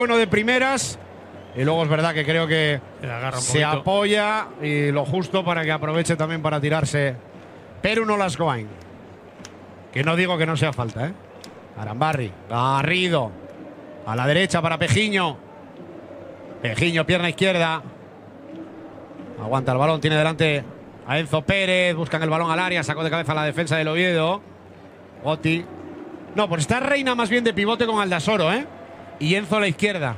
Bueno, de primeras. Y luego es verdad que creo que se apoya y lo justo para que aproveche también para tirarse Perú Nolascoain. Que no digo que no sea falta, ¿eh? Arambarri, Garrido. A la derecha para Pejiño. Pejiño, pierna izquierda. Aguanta el balón, tiene delante a Enzo Pérez. Buscan el balón al área, sacó de cabeza la defensa del Oviedo. Gotti. No, pues está Reina más bien de pivote con Aldasoro, ¿eh? Y Enzo a la izquierda.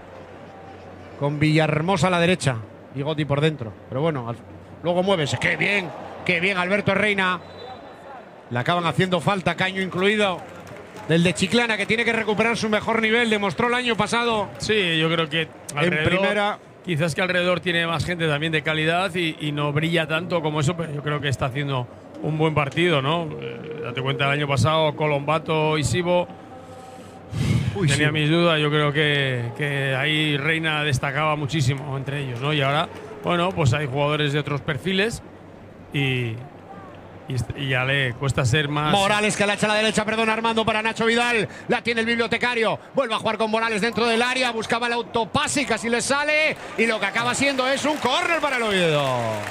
Con Villahermosa a la derecha. Y Gotti por dentro. Pero bueno, luego muévese. ¡Qué bien Alberto Reina! Le acaban haciendo falta, Caño incluido. Del de Chiclana, que tiene que recuperar su mejor nivel. Demostró el año pasado. Sí, yo creo que en primera. Quizás que alrededor tiene más gente también de calidad y no brilla tanto como eso, pero yo creo que está haciendo un buen partido, ¿no? Date cuenta, el año pasado Colombato y Sibo. Tenía mis dudas, yo creo que ahí Reina destacaba muchísimo entre ellos, ¿no? Y ahora, bueno, pues hay jugadores de otros perfiles y ya le cuesta ser más. Morales, que la echa a la derecha, perdón, Armando, para Nacho Vidal. La tiene el bibliotecario. Vuelve a jugar con Morales dentro del área. Buscaba el autopase y casi le sale. Y lo que acaba siendo es un córner para el Oviedo.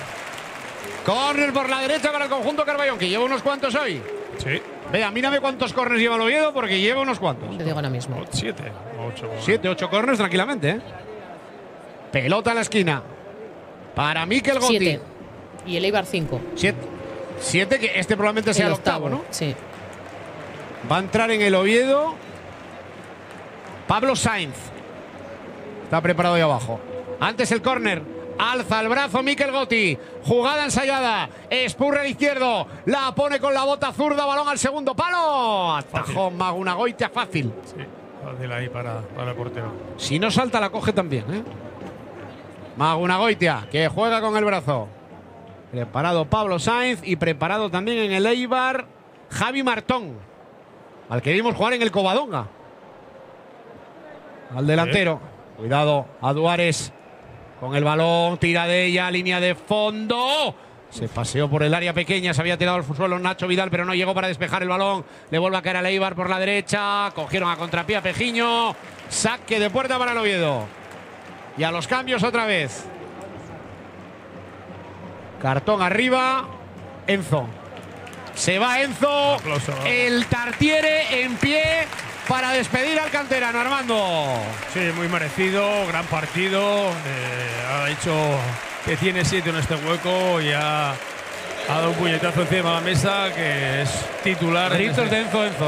Córner por la derecha para el conjunto Carballón, que lleva unos cuantos hoy. Sí. Vea, mírame cuántos córners lleva el Oviedo, porque lleva unos cuantos. Te digo ahora mismo. 7 o 8. 7, 8 córners tranquilamente, ¿eh? Pelota en la esquina. Para Mikel Gotti. 7. Y el Eibar 5. 7, que este probablemente sea el octavo, ¿no? Sí. Va a entrar en el Oviedo Pablo Sainz. Está preparado ahí abajo. Antes el córner. Alza el brazo Mikel Gotti. Jugada ensayada. Espurre al izquierdo. La pone con la bota zurda. Balón al segundo palo. Atajó Magunagoitia fácil. Sí, fácil ahí para el portero. Si no salta, la coge también, ¿eh? Magunagoitia, que juega con el brazo. Preparado Pablo Sainz y preparado también en el Eibar Javi Martón, al que vimos jugar en el Covadonga. Al delantero. Cuidado a Duárez con el balón, tira de ella, línea de fondo. Se paseó por el área pequeña, se había tirado al suelo Nacho Vidal, pero no llegó para despejar el balón. Le vuelve a caer al Eibar por la derecha. Cogieron a contrapié a Pejiño. Saque de puerta para el Oviedo. Y a los cambios otra vez. Cartón arriba. Enzo. Se va Enzo. Aplauso. El Tartiere en pie para despedir al canterano, Armando. Sí, muy merecido, gran partido. Ha dicho que tiene 7 en este hueco y ha dado un puñetazo encima de la mesa, que es titular. Gritos de Enzo, ¿eh?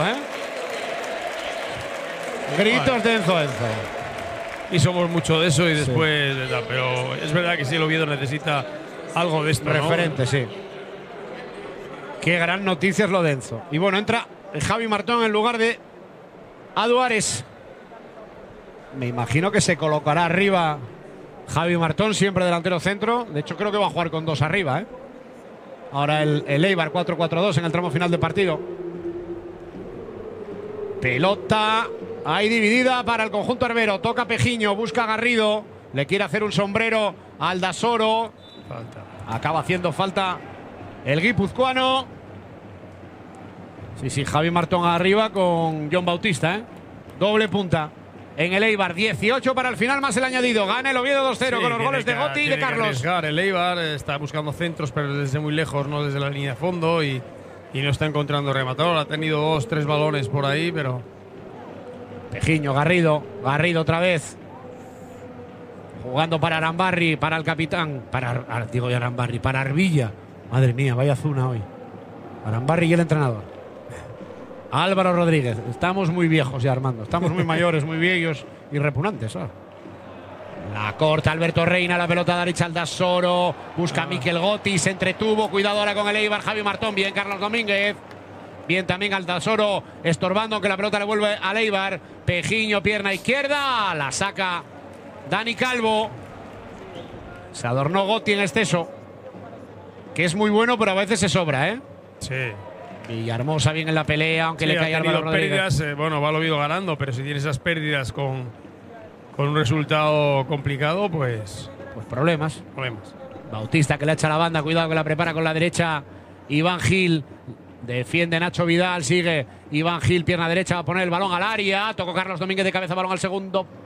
Gritos de Enzo. Y somos mucho de eso y después, pero es verdad que sí, el Oviedo necesita algo de esto, referente, ¿no? Sí. Qué gran noticia es lo de Enzo. Y bueno, entra Javi Martón en lugar de Aduares. Me imagino que se colocará arriba Javi Martón, siempre delantero centro. De hecho, creo que va a jugar con 2 arriba, ¿eh? Ahora el Eibar 4-4-2 en el tramo final del partido. Pelota ahí dividida para el conjunto herbero. Toca Pejiño, busca a Garrido. Le quiere hacer un sombrero a Aldasoro. Falta. Acaba haciendo falta el guipuzcoano. Sí, Javi Martón arriba con John Bautista, ¿eh? Doble punta en el Eibar. 18 para el final más el añadido. Gana el Oviedo 2-0 con los goles de Gotti y de Carlos. El Eibar está buscando centros, pero desde muy lejos, no desde la línea de fondo, y no está encontrando rematador. Ha tenido 2, 3 balones por ahí, pero. Pejiño, Garrido otra vez. Jugando para Arambarri, para el capitán. Para Arbilla. Madre mía, vaya zuna hoy. Arambarri y el entrenador. Álvaro Rodríguez. Estamos muy viejos ya, Armando. Estamos muy mayores, muy viejos y repugnantes. La corta Alberto Reina, la pelota de Arich Aldasoro. Busca a Mikel Gotti, se entretuvo. Cuidado ahora con el Eibar, Javi Martón. Bien Carlos Domínguez. Bien también Aldasoro estorbando, que la pelota le vuelve al Eibar. Pejiño, pierna izquierda. La saca Dani Calvo. Se adornó Gotti en exceso, que es muy bueno, pero a veces se sobra, ¿eh? Sí. Villahermosa bien en la pelea, aunque le cae Álvaro Rodríguez. Pérdidas, va el Oviedo ganando, pero si tiene esas pérdidas con un resultado complicado, pues problemas. Bautista, que le echa la banda, cuidado que la prepara con la derecha. Iván Gil defiende Nacho Vidal, sigue Iván Gil, pierna derecha, va a poner el balón al área. Tocó Carlos Domínguez de cabeza, balón al segundo